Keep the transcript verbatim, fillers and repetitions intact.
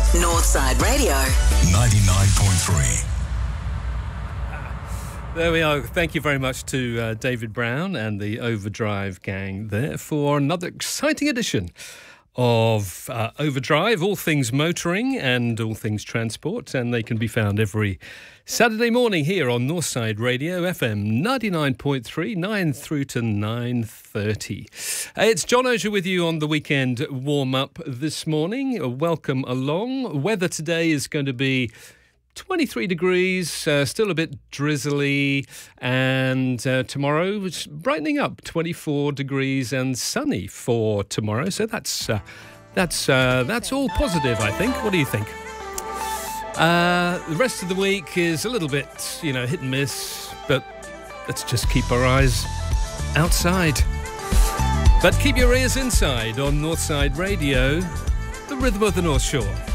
Northside Radio. ninety-nine point three. There we are. Thank you very much to uh, David Brown and the Overdrive gang there for another exciting edition of uh, Overdrive, all things motoring and all things transport, and they can be found every Saturday morning here on Northside Radio, F M ninety-nine point three, nine through to nine thirty. Uh, it's John Ozier with you on the weekend warm-up this morning. Welcome along. Weather today is going to be twenty-three degrees, uh, still a bit drizzly, and uh, tomorrow it's brightening up, twenty-four degrees and sunny for tomorrow. So that's uh, that's uh, that's all positive, I think. What do you think? Uh, the rest of the week is a little bit, you know, hit and miss, but let's just keep our eyes outside. But keep your ears inside on Northside Radio, the rhythm of the North Shore.